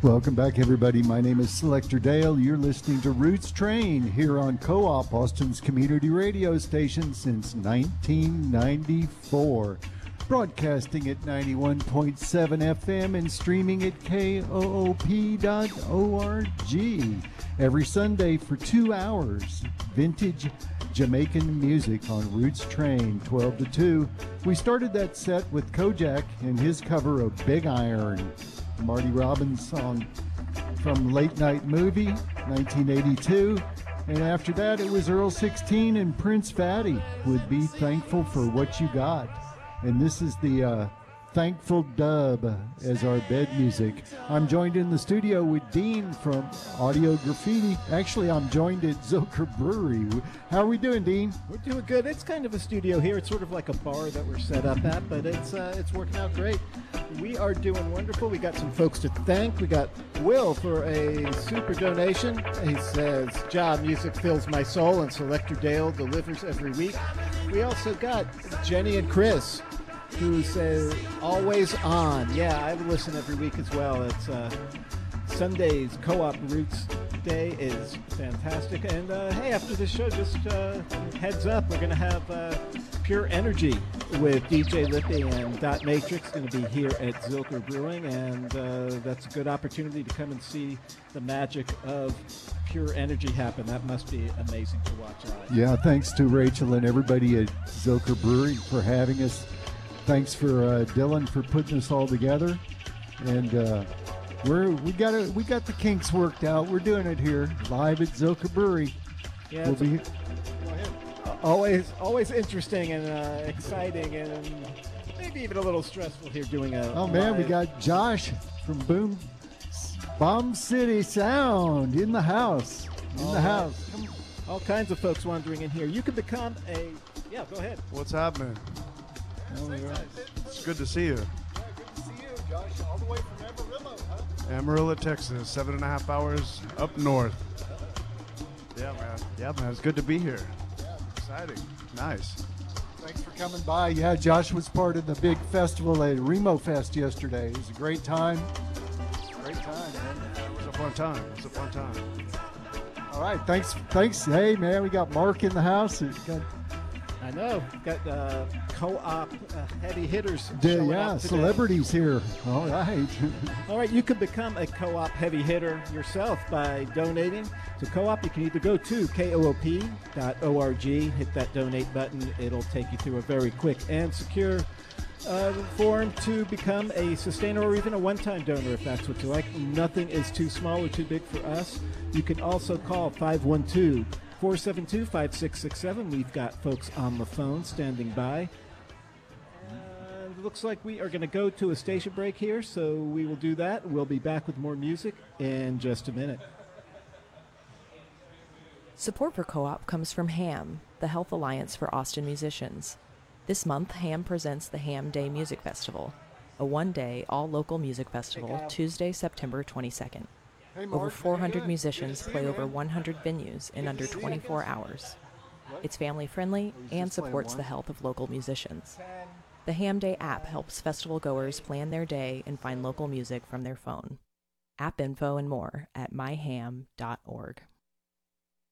Welcome back, everybody. My name is Selector Dale. You're listening to Roots Train here on Co-op, Austin's community radio station since 1994. Broadcasting at 91.7 FM and streaming at koop.org. Every Sunday for 2 hours, vintage Jamaican music on Roots Train, 12 to 2. We started that set with Kojak and his cover of Big Iron, Marty Robbins song from Late Night Movie, 1982. And after that, it was Earl 16 and Prince Fatty with Be Thankful for What You Got. And this is the Thankful Dub as our bed music. I'm joined in the studio with Dean from Audio Graffiti. Actually, I'm joined at Zilker Brewery. How are we doing, Dean? We're doing good. It's kind of a studio here. It's sort of like a bar that we're set up at, but it's working out great. We are doing wonderful. We got some folks to thank. We got Will for a super donation. He says, "Ja, music fills my soul, and Selector Dale delivers every week." We also got Jenny and Chris, who says, "Always on." Yeah, I listen every week as well. It's Sunday's Co-op Roots Day is fantastic. And hey, after this show, just heads up, we're going to have Pure Energy with DJ Lippy and Dot Matrix going to be here at Zilker Brewing, and that's a good opportunity to come and see the magic of Pure Energy happen. That must be amazing to watch live. Yeah, thanks to Rachel and everybody at Zilker Brewery for having us. Thanks for Dylan for putting us all together, and we got the kinks worked out. We're doing it here live at Zilker Brewery. Yeah, always interesting and exciting, and maybe even a little stressful here doing a. Oh man, we got Josh from Bomb City Sound in the house. All kinds of folks wandering in here. You can become a. Yeah, go ahead. What's happening? All right. It's good to see you. Yeah, good to see you, Josh. All the way from Amarillo, huh? Amarillo, Texas, 7.5 hours up north. Yeah, man. It's good to be here. Yeah. Exciting. Nice. Thanks for coming by. Yeah, Josh was part of the big festival at Remo Fest yesterday. It was a great time. Great time, man. It was a fun time. All right, thanks. Hey, man, we got Mark in the house. I know. Got co-op heavy hitters showing up today. Celebrities here. All right. All right, you can become a co-op heavy hitter yourself by donating to co-op. You can either go to koop.org, hit that donate button. It'll take you through a very quick and secure form to become a sustainer or even a one-time donor if that's what you like. Nothing is too small or too big for us. You can also call 512-472-5667. We've got folks on the phone standing by. And it looks like we are going to go to a station break here, so we will do that. We'll be back with more music in just a minute. Support for Co-op comes from HAM, the Health Alliance for Austin Musicians. This month, HAM presents the Ham Day Music Festival, a one-day, all-local music festival, Tuesday, September 22nd. Over 400 musicians play over 100 venues in under 24 hours. It's family-friendly and supports the health of local musicians. The Ham Day app helps festival goers plan their day and find local music from their phone. App info and more at myham.org.